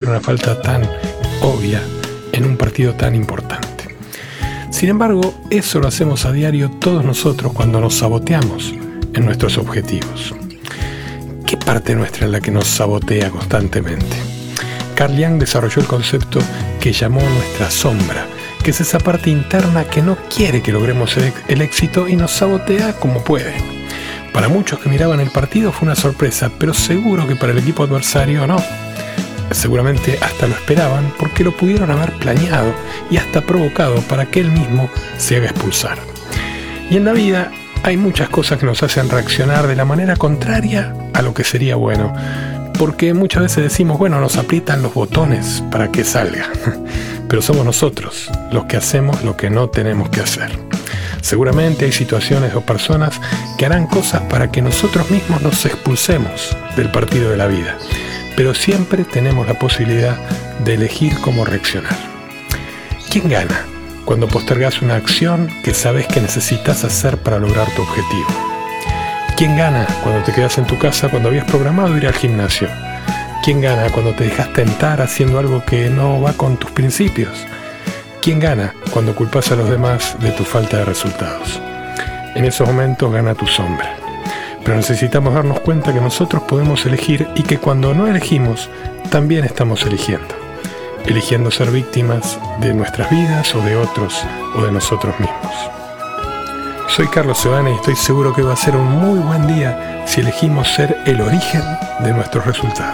una falta tan obvia en un partido tan importante. Sin embargo, eso lo hacemos a diario todos nosotros cuando nos saboteamos en nuestros objetivos. ¿Qué parte nuestra es la que nos sabotea constantemente? Carl Jung desarrolló el concepto que llamó nuestra sombra, que es esa parte interna que no quiere que logremos el éxito y nos sabotea como puede. Para muchos que miraban el partido fue una sorpresa, pero seguro que para el equipo adversario no. Seguramente hasta lo esperaban porque lo pudieron haber planeado y hasta provocado para que él mismo se haga expulsar. Y en la vida hay muchas cosas que nos hacen reaccionar de la manera contraria a lo que sería bueno, porque muchas veces decimos, bueno, nos aprietan los botones para que salga, pero somos nosotros los que hacemos lo que no tenemos que hacer. Seguramente hay situaciones o personas que harán cosas para que nosotros mismos nos expulsemos del partido de la vida, pero siempre tenemos la posibilidad de elegir cómo reaccionar. ¿Quién gana cuando postergas una acción que sabes que necesitas hacer para lograr tu objetivo? ¿Quién gana cuando te quedas en tu casa cuando habías programado ir al gimnasio? ¿Quién gana cuando te dejas tentar haciendo algo que no va con tus principios? ¿Quién gana cuando culpas a los demás de tu falta de resultados? En esos momentos gana tu sombra. Pero necesitamos darnos cuenta que nosotros podemos elegir y que cuando no elegimos, también estamos eligiendo. Eligiendo ser víctimas de nuestras vidas o de otros o de nosotros mismos. Soy Carlos Seoane y estoy seguro que va a ser un muy buen día si elegimos ser el origen de nuestros resultados.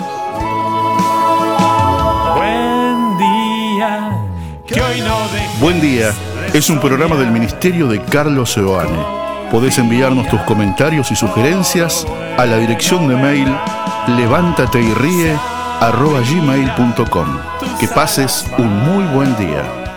Buen día es un programa del Ministerio de Carlos Seoane. Podés enviarnos tus comentarios y sugerencias a la dirección de mail levantateyrie@gmail.com. Que pases un muy buen día.